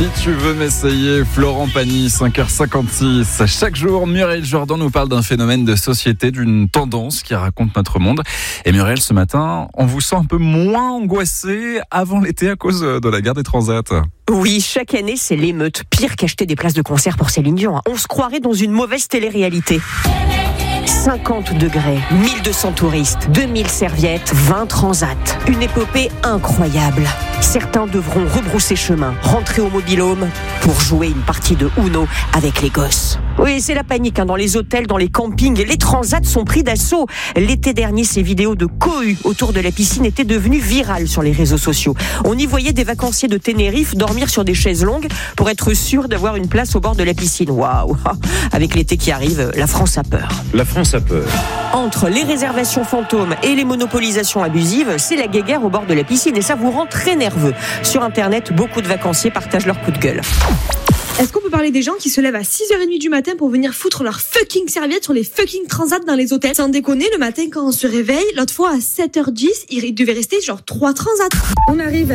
tu veux m'essayer, Florent Pagny, 5h56. Chaque jour, Muriel Jourdan nous parle d'un phénomène de société, d'une tendance qui raconte notre monde. Et Muriel, ce matin, on vous sent un peu moins angoissé avant l'été à cause de la guerre des transats. Oui, chaque année, c'est l'émeute. Pire qu'acheter des places de concert pour Céline Dion. On se croirait dans une mauvaise télé-réalité. 50 degrés, 1200 touristes, 2000 serviettes, 20 transats. Une épopée incroyable. Certains devront rebrousser chemin, rentrer au mobil-home pour jouer une partie de Uno avec les gosses. Oui, c'est la panique dans les hôtels, dans les campings. Les transats sont pris d'assaut. L'été dernier, ces vidéos de cohue autour de la piscine étaient devenues virales sur les réseaux sociaux. On y voyait des vacanciers de Tenerife dormir sur des chaises longues pour être sûr d'avoir une place au bord de la piscine. Waouh! Avec l'été qui arrive, la France a peur. La France a peur. Entre les réservations fantômes et les monopolisations abusives, c'est la guéguerre au bord de la piscine et ça vous rend très nerveux. Sur Internet, beaucoup de vacanciers partagent leur coup de gueule. Est-ce qu'on peut parler des gens qui se lèvent à 6h30 du matin pour venir foutre leur fucking serviette sur les fucking transats dans les hôtels? Sans déconner, le matin quand on se réveille, l'autre fois à 7h10, il devait rester genre 3 transats. On arrive à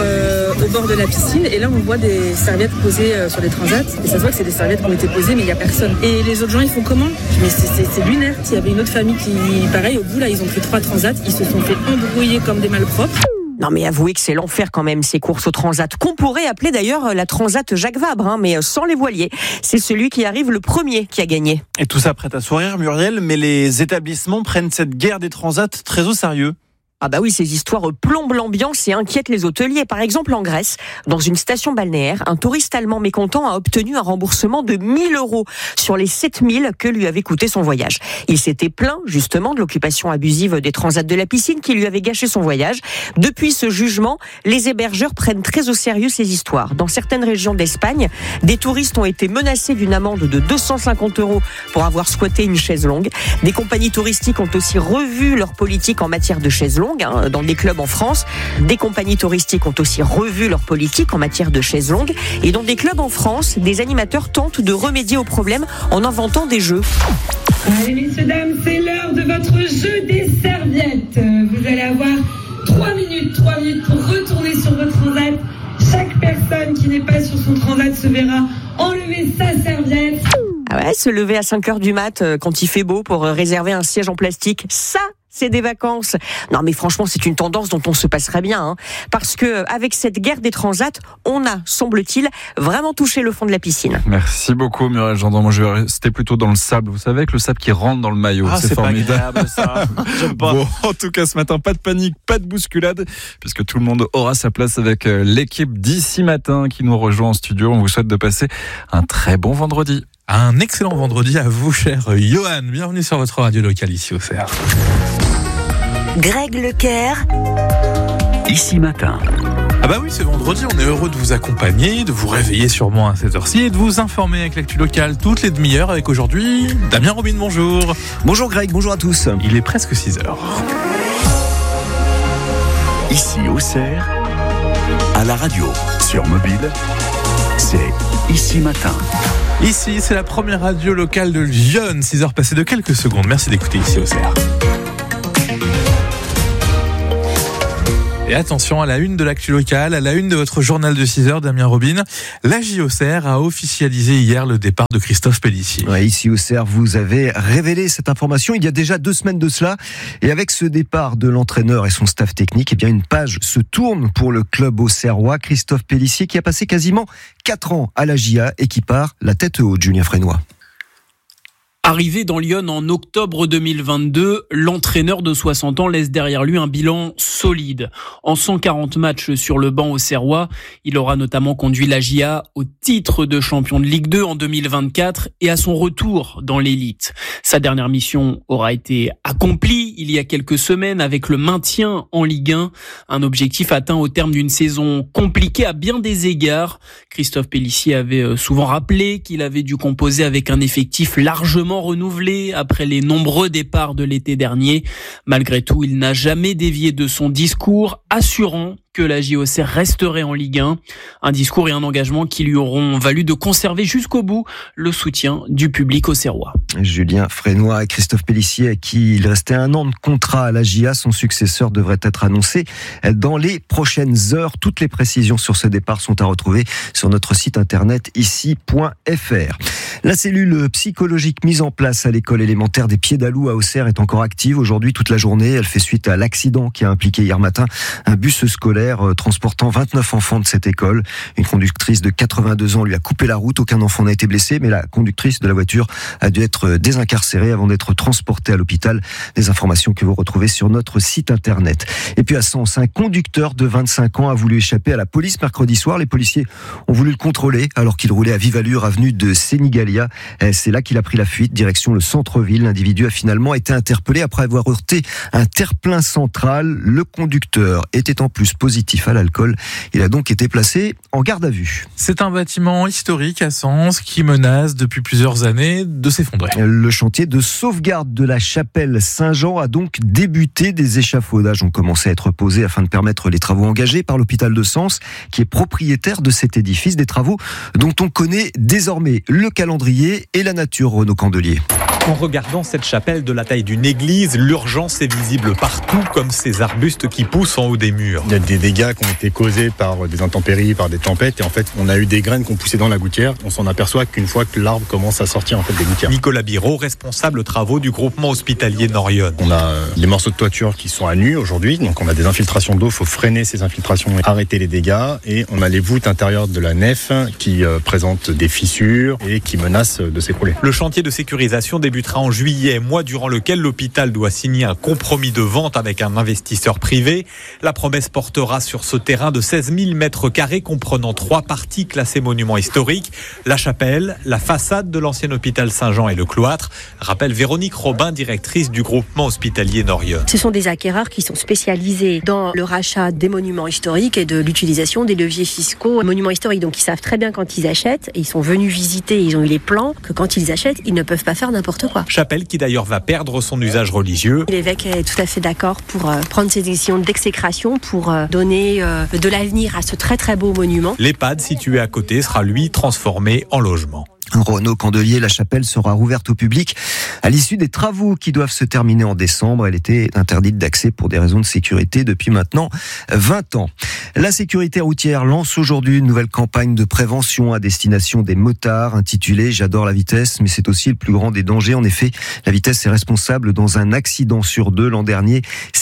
10h au bord de la piscine et là on voit des serviettes posées sur les transats et ça se voit que c'est des serviettes qui ont été posées mais il n'y a personne. Et les autres gens ils font comment? Mais c'est lunaire. Il y avait une autre famille qui, pareil, au bout là ils ont pris 3 transats, ils se sont fait embrouiller comme des malpropres. Non mais avouez que c'est l'enfer quand même ces courses au transat, qu'on pourrait appeler d'ailleurs la transat Jacques Vabre, mais sans les voiliers. C'est celui qui arrive le premier qui a gagné. Et tout ça prête à sourire, Muriel, mais les établissements prennent cette guerre des transats très au sérieux. Ah bah oui, ces histoires plombent l'ambiance et inquiètent les hôteliers. Par exemple, en Grèce, dans une station balnéaire, un touriste allemand mécontent a obtenu un remboursement de 1 000 € sur les 7 000 que lui avait coûté son voyage. Il s'était plaint justement de l'occupation abusive des transats de la piscine qui lui avait gâché son voyage. Depuis ce jugement, les hébergeurs prennent très au sérieux ces histoires. Dans certaines régions d'Espagne, des touristes ont été menacés d'une amende de 250 € pour avoir squatté une chaise longue. Des compagnies touristiques ont aussi revu leur politique en matière de chaises longues. Dans des clubs en France, des compagnies touristiques ont aussi revu leur politique en matière de chaises longues. Et dans des clubs en France, des animateurs tentent de remédier au problème en inventant des jeux. Allez messieurs, dames, c'est l'heure de votre jeu des serviettes. Vous allez avoir 3 minutes pour retourner sur votre transat. Chaque personne qui n'est pas sur son transat se verra enlever sa serviette. Ah ouais, se lever à 5h du mat quand il fait beau pour réserver un siège en plastique, ça c'est des vacances. Non mais franchement, c'est une tendance dont on se passerait bien, parce que avec cette guerre des transats, on a, semble-t-il, vraiment touché le fond de la piscine. Merci beaucoup Muriel Jourdan. Moi je vais rester plutôt dans le sable. Vous savez, avec le sable qui rentre dans le maillot, c'est formidable. Pas agréable, ça. J'aime pas. Bon, en tout cas ce matin, pas de panique, pas de bousculade, puisque tout le monde aura sa place avec l'équipe d'ici matin qui nous rejoint en studio. On vous souhaite de passer un très bon vendredi. Un excellent vendredi à vous, cher Johan. Bienvenue sur votre radio locale ici au CER. Greg Leclerc, ici matin. Ah bah oui, c'est vendredi, on est heureux de vous accompagner, de vous réveiller sûrement à cette heure-ci et de vous informer avec l'actu locale toutes les demi-heures avec aujourd'hui Damien Robin, bonjour. Bonjour Greg, bonjour à tous. Il est presque 6h. Ici au CER, à la radio, sur mobile, c'est Ici matin. Ici, c'est la première radio locale de Lyon, 6h passées de quelques secondes. Merci d'écouter ici au CER. Et attention à la une de l'actu locale, à la une de votre journal de 6h, Damien Robin. La JOCR a officialisé hier le départ de Christophe Pélissier. Ouais, ici au CER, vous avez révélé cette information il y a déjà 2 semaines de cela. Et avec ce départ de l'entraîneur et son staff technique, eh bien une page se tourne pour le club auxerrois. Christophe Pélissier qui a passé quasiment 4 ans à la JA et qui part la tête haute, Julien Frénois. Arrivé dans Lyon en octobre 2022, l'entraîneur de 60 ans laisse derrière lui un bilan solide. En 140 matchs sur le banc auxerrois, il aura notamment conduit la JA au titre de champion de Ligue 2 en 2024 et à son retour dans l'élite. Sa dernière mission aura été accomplie il y a quelques semaines avec le maintien en Ligue 1, un objectif atteint au terme d'une saison compliquée à bien des égards. Christophe Pélissier avait souvent rappelé qu'il avait dû composer avec un effectif largement récemment renouvelé après les nombreux départs de l'été dernier. Malgré tout, il n'a jamais dévié de son discours, assurant que la JOCR resterait en Ligue 1. Un discours et un engagement qui lui auront valu de conserver jusqu'au bout le soutien du public auxerrois. Julien Frénois et Christophe Pélissier, à qui il restait 1 an de contrat à la JA, son successeur devrait être annoncé dans les prochaines heures. Toutes les précisions sur ce départ sont à retrouver sur notre site internet ici.fr. La cellule psychologique mise en place à l'école élémentaire des Pieds-d'Alou à Auxerre est encore active aujourd'hui toute la journée. Elle fait suite à l'accident qui a impliqué hier matin un bus scolaire transportant 29 enfants de cette école. Une conductrice de 82 ans lui a coupé la route. Aucun enfant n'a été blessé, mais la conductrice de la voiture a dû être désincarcérée avant d'être transportée à l'hôpital. Des informations que vous retrouvez sur notre site internet. Et puis à Sens, un conducteur de 25 ans a voulu échapper à la police mercredi soir. Les policiers ont voulu le contrôler alors qu'il roulait à vive allure avenue de Sénégalia. C'est là qu'il a pris la fuite, direction le centre-ville. L'individu a finalement été interpellé après avoir heurté un terre-plein central. Le conducteur était en plus positif à l'alcool. Il a donc été placé en garde à vue. C'est un bâtiment historique à Sens qui menace depuis plusieurs années de s'effondrer. Le chantier de sauvegarde de la chapelle Saint-Jean a donc débuté. Des échafaudages ont commencé à être posés afin de permettre les travaux engagés par l'hôpital de Sens, qui est propriétaire de cet édifice. Des travaux dont on connaît désormais le calendrier et la nature, Renaud Candelier. En regardant cette chapelle de la taille d'une église, l'urgence est visible partout, comme ces arbustes qui poussent en haut des murs. Il y a des dégâts qui ont été causés par des intempéries, par des tempêtes, et en fait, on a eu des graines qui ont poussé dans la gouttière. On s'en aperçoit qu'une fois que l'arbre commence à sortir des gouttières. Nicolas Biraud, responsable travaux du groupement hospitalier Nord-Yonne. On a les morceaux de toiture qui sont à nu aujourd'hui, donc on a des infiltrations d'eau. Il faut freiner ces infiltrations, arrêter les dégâts, et on a les voûtes intérieures de la nef qui présentent des fissures et qui menacent de s'écrouler. Le chantier de sécurisation débutera en juillet, mois durant lequel l'hôpital doit signer un compromis de vente avec un investisseur privé. La promesse portera sur ce terrain de 16 000 mètres carrés comprenant 3 parties classées monuments historiques: la chapelle, la façade de l'ancien hôpital Saint-Jean et le cloître, rappelle Véronique Robin, directrice du groupement hospitalier Nord-Yonne. Ce sont des acquéreurs qui sont spécialisés dans le rachat des monuments historiques et de l'utilisation des leviers fiscaux monuments historiques. Donc ils savent très bien quand ils achètent, et ils sont venus visiter, ils ont eu les plans, que quand ils achètent, ils ne peuvent pas faire n'importe quoi. Chapelle qui d'ailleurs va perdre son usage religieux. L'évêque est tout à fait d'accord pour prendre ces décisions d'exécration, pour donner de l'avenir à ce très très beau monument. L'EHPAD situé à côté sera lui transformé en logement. Renaud Candelier, la chapelle sera rouverte au public à l'issue des travaux qui doivent se terminer en décembre. Elle était interdite d'accès pour des raisons de sécurité depuis maintenant 20 ans. La sécurité routière lance aujourd'hui une nouvelle campagne de prévention à destination des motards intitulée « J'adore la vitesse, mais c'est aussi le plus grand des dangers ». En effet, la vitesse est responsable dans un accident sur 2. L'an dernier,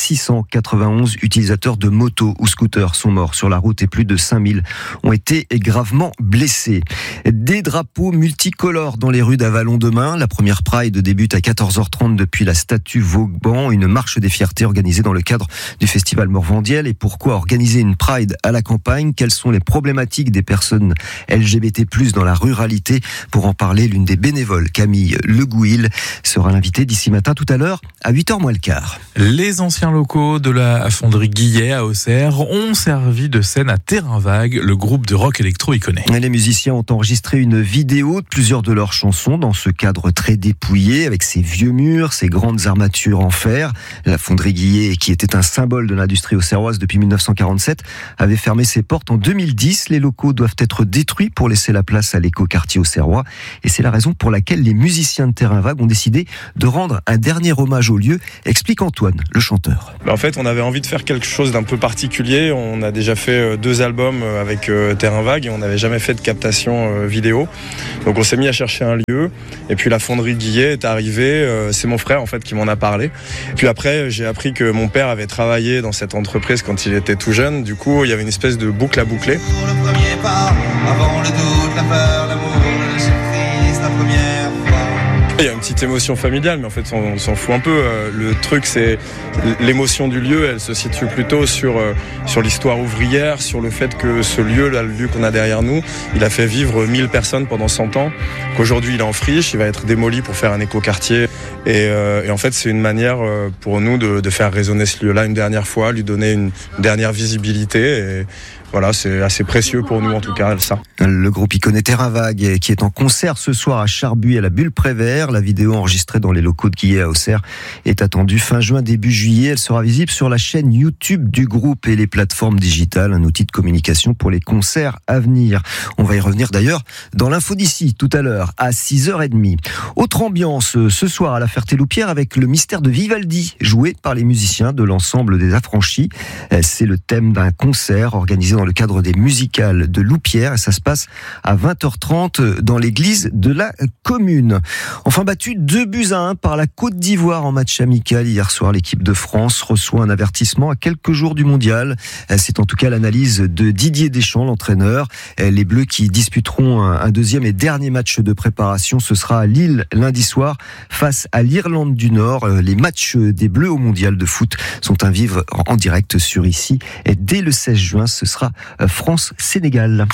691 utilisateurs de motos ou scooters sont morts sur la route et plus de 5000 ont été gravement blessés. Des drapeaux multicolores dans les rues d'Avalon demain. La première Pride débute à 14h30 depuis la statue Vauban, une marche des fiertés organisée dans le cadre du festival Morvandiel. Et pourquoi organiser une Pride à la campagne? Quelles sont les problématiques des personnes LGBT+ dans la ruralité? Pour en parler, l'une des bénévoles, Camille Legouil, sera l'invitée d'ici matin tout à l'heure à 8h moins le quart. Les anciens locaux de la fonderie Guillet à Auxerre ont servi de scène à Terrain Vague, le groupe de rock électro iconé. Les musiciens ont enregistré une vidéo de plusieurs de leurs chansons dans ce cadre très dépouillé, avec ses vieux murs, ses grandes armatures en fer. La fonderie Guillet, qui était un symbole de l'industrie auxerroise depuis 1947, avait fermé ses portes en 2010. Les locaux doivent être détruits pour laisser la place à l'écoquartier auxerrois. Et c'est la raison pour laquelle les musiciens de Terrain Vague ont décidé de rendre un dernier hommage au lieu, explique Antoine, le chanteur. En fait, on avait envie de faire quelque chose d'un peu particulier. On a déjà fait 2 albums avec Terrain Vague et on n'avait jamais fait de captation vidéo. Donc on s'est mis à chercher un lieu. Et puis la fonderie Guillet est arrivée. C'est mon frère en fait qui m'en a parlé. Puis après, j'ai appris que mon père avait travaillé dans cette entreprise quand il était tout jeune. Du coup, il y avait une espèce de boucle à boucler. Pour le premier pas, avant le doute, la peur, l'amour, le surprise, la première fois. Il y a une petite émotion familiale, mais en fait on s'en fout un peu. Le truc, c'est l'émotion du lieu, elle se situe plutôt sur l'histoire ouvrière, sur le fait que ce lieu, là, le lieu qu'on a derrière nous, il a fait vivre 1000 personnes pendant 100 ans, qu'aujourd'hui il est en friche, il va être démoli pour faire un écoquartier. Et en fait, c'est une manière pour nous de faire résonner ce lieu-là une dernière fois, lui donner une dernière visibilité. Et voilà, c'est assez précieux pour nous en tout cas, ça. Le groupe Iconé Terrain Vague qui est en concert ce soir à Charbuy à la Bulle Prévert. La vidéo enregistrée dans les locaux de Guillet à Auxerre est attendue fin juin, début juillet. Elle sera visible sur la chaîne YouTube du groupe et les plateformes digitales, un outil de communication pour les concerts à venir. On va y revenir d'ailleurs dans l'info d'ici tout à l'heure à 6h30. Autre ambiance ce soir à la Ferté-Loupière avec le mystère de Vivaldi, joué par les musiciens de l'ensemble des Affranchis. C'est le thème d'un concert organisé dans le cadre des musicales de Loupière et ça se passe à 20h30 dans l'église de la commune. Enfin battu 2-1 par la Côte d'Ivoire en match amical hier soir, l'équipe de France reçoit un avertissement à quelques jours du mondial. C'est en tout cas l'analyse de Didier Deschamps, l'entraîneur. Les Bleus qui disputeront un deuxième et dernier match de préparation, ce sera à Lille lundi soir face à l'Irlande du Nord. Les matchs des Bleus au mondial de foot sont à vivre en direct sur ici. Et dès le 16 juin, ce sera France-Sénégal.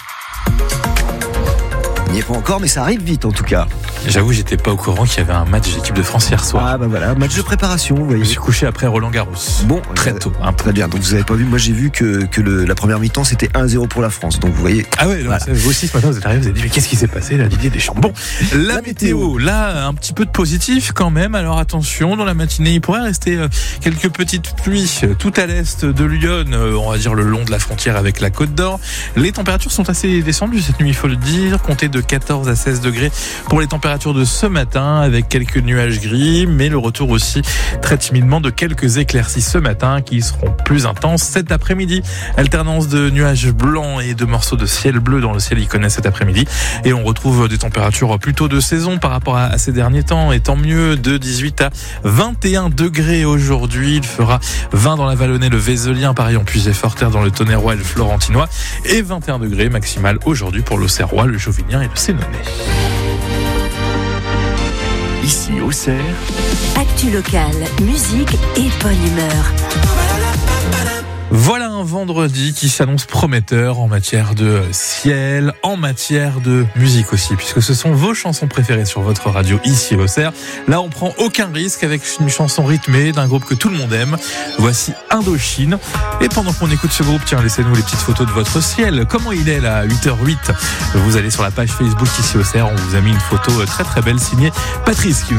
On n'y est pas encore, mais ça arrive vite en tout cas. J'avoue, j'étais pas au courant qu'il y avait un match de l'équipe de France hier soir. Ah bah voilà, match de préparation, vous voyez. Je me suis couché après Roland Garros. Bon, très tôt. Très bien, donc vous avez pas vu, moi j'ai vu que la première mi-temps c'était 1-0 pour la France, donc vous voyez. Ah ouais, voilà. Vous aussi ce matin vous êtes arrivé, vous avez dit mais qu'est-ce qui s'est passé là, Didier Deschamps. Bon, la météo, là un petit peu de positif quand même, alors attention, dans la matinée il pourrait rester quelques petites pluies tout à l'est de Lyon, on va dire le long de la frontière avec la Côte d'Or. Les températures sont assez descendues cette nuit, il faut le dire, comptez de 14 à 16 degrés pour les températures de ce matin avec quelques nuages gris, mais le retour aussi très timidement de quelques éclaircies ce matin qui seront plus intenses cet après-midi. Alternance de nuages blancs et de morceaux de ciel bleu dans le ciel Iconé cet après-midi et on retrouve des températures plutôt de saison par rapport à ces derniers temps et tant mieux, de 18 à 21 degrés aujourd'hui. Il fera 20 dans la Vallonnais, le Vézelien, pareil en Puisé-Forterre, dans le Tonnerrois et le Florentinois et 21 degrés maximal aujourd'hui pour l'Auxerrois, le Jovinien et le Sénonais. Ici Auxerre, actu locale, musique et bonne humeur. Voilà un vendredi qui s'annonce prometteur en matière de ciel, en matière de musique aussi, puisque ce sont vos chansons préférées sur votre radio ici au Auxerre. Là, on prend aucun risque avec une chanson rythmée d'un groupe que tout le monde aime. Voici Indochine. Et pendant qu'on écoute ce groupe, tiens, laissez-nous les petites photos de votre ciel. Comment il est là, à 8h08 ? Vous allez sur la page Facebook ici au Auxerre, on vous a mis une photo très très belle signée Patrice qui vous